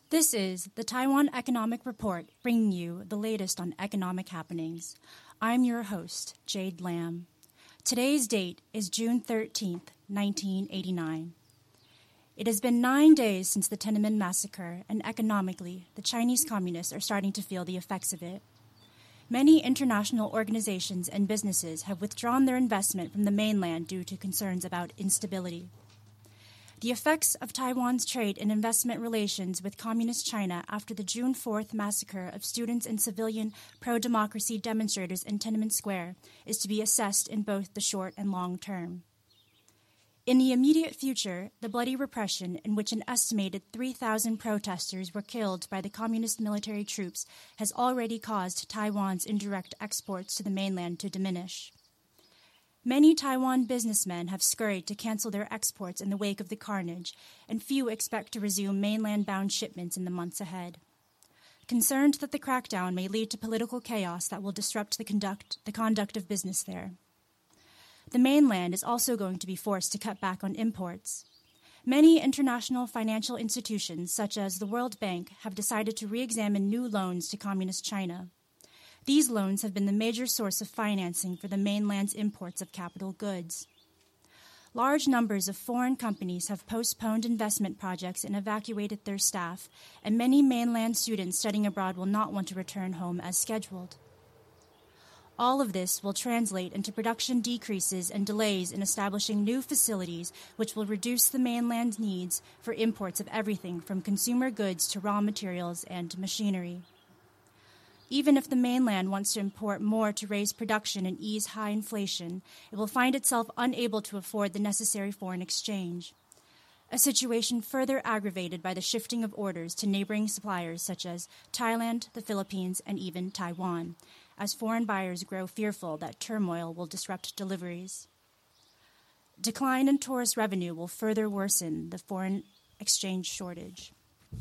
This is the Taiwan Economic Report, bringing you the latest on economic happenings. I'm your host, Jade Lamb. Today's date is June 13th, 1989. It has been 9 days since the Tiananmen massacre, and economically, the Chinese communists are starting to feel the effects of it. Many international organizations and businesses have withdrawn their investment from the mainland due to concerns about instability. The effects of Taiwan's trade and investment relations with Communist China after the June 4th massacre of students and civilian pro-democracy demonstrators in Tiananmen Square is to be assessed in both the short and long term. In the immediate future, the bloody repression in which an estimated 3,000 protesters were killed by the communist military troops has already caused Taiwan's indirect exports to the mainland to diminish. Many Taiwan businessmen have scurried to cancel their exports in the wake of the carnage, and few expect to resume mainland-bound shipments in the months ahead. Concerned that the crackdown may lead to political chaos that will disrupt the conduct of business there. The mainland is also going to be forced to cut back on imports. Many international financial institutions, such as the World Bank, have decided to re-examine new loans to Communist China. These loans have been the major source of financing for the mainland's imports of capital goods. Large numbers of foreign companies have postponed investment projects and evacuated their staff, and many mainland students studying abroad will not want to return home as scheduled. All of this will translate into production decreases and delays in establishing new facilities, which will reduce the mainland's needs for imports of everything from consumer goods to raw materials and machinery. Even if the mainland wants to import more to raise production and ease high inflation, it will find itself unable to afford the necessary foreign exchange. A situation further aggravated by the shifting of orders to neighboring suppliers such as Thailand, the Philippines, and even Taiwan, as foreign buyers grow fearful that turmoil will disrupt deliveries. Decline in tourist revenue will further worsen the foreign exchange shortage.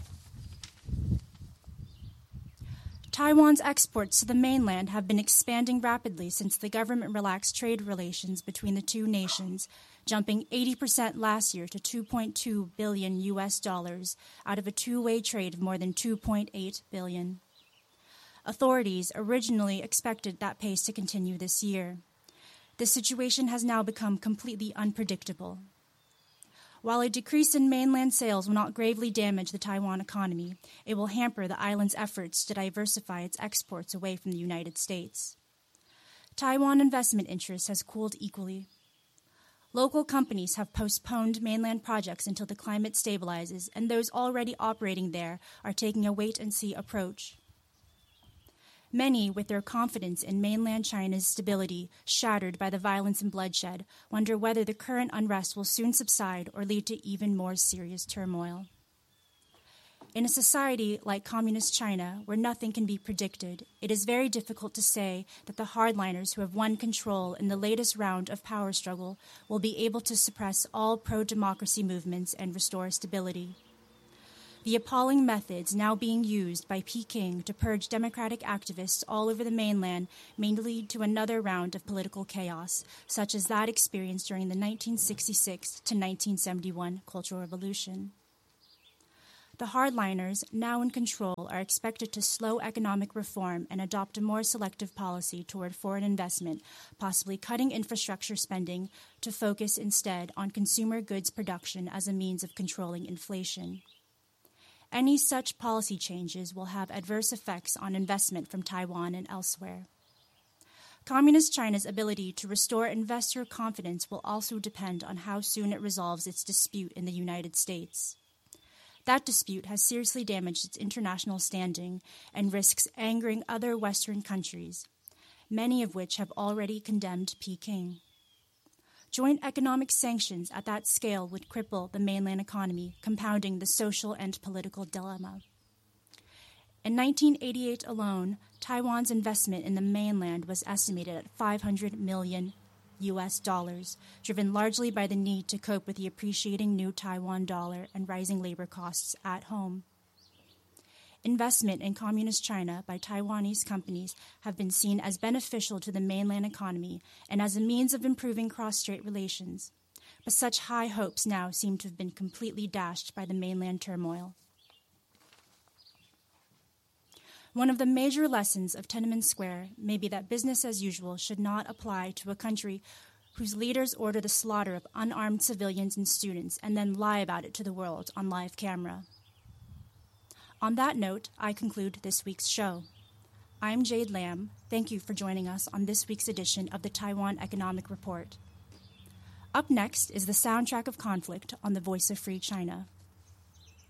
Taiwan's exports to the mainland have been expanding rapidly since the government relaxed trade relations between the two nations, jumping 80% last year to $2.2 billion out of a two-way trade of more than $2.8 billion. Authorities originally expected that pace to continue this year. The situation has now become completely unpredictable. While a decrease in mainland sales will not gravely damage the Taiwan economy, it will hamper the island's efforts to diversify its exports away from the United States. Taiwan investment interest has cooled equally. Local companies have postponed mainland projects until the climate stabilizes, and those already operating there are taking a wait-and-see approach. Many, with their confidence in mainland China's stability shattered by the violence and bloodshed, wonder whether the current unrest will soon subside or lead to even more serious turmoil. In a society like Communist China, where nothing can be predicted, it is very difficult to say that the hardliners who have won control in the latest round of power struggle will be able to suppress all pro-democracy movements and restore stability. The appalling methods now being used by Peking to purge democratic activists all over the mainland may lead to another round of political chaos, such as that experienced during the 1966 to 1971 Cultural Revolution. The hardliners, now in control, are expected to slow economic reform and adopt a more selective policy toward foreign investment, possibly cutting infrastructure spending to focus instead on consumer goods production as a means of controlling inflation. Any such policy changes will have adverse effects on investment from Taiwan and elsewhere. Communist China's ability to restore investor confidence will also depend on how soon it resolves its dispute in the United States. That dispute has seriously damaged its international standing and risks angering other Western countries, many of which have already condemned Peking. Joint economic sanctions at that scale would cripple the mainland economy, compounding the social and political dilemma. In 1988 alone, Taiwan's investment in the mainland was estimated at $500 million, driven largely by the need to cope with the appreciating new Taiwan dollar and rising labor costs at home. Investment in Communist China by Taiwanese companies have been seen as beneficial to the mainland economy and as a means of improving cross-strait relations. But such high hopes now seem to have been completely dashed by the mainland turmoil. One of the major lessons of Tiananmen Square may be that business as usual should not apply to a country whose leaders order the slaughter of unarmed civilians and students and then lie about it to the world on live camera. On that note, I conclude this week's show. I'm Jade Lamb. Thank you for joining us on this week's edition of the Taiwan Economic Report. Up next is the soundtrack of conflict on the Voice of Free China.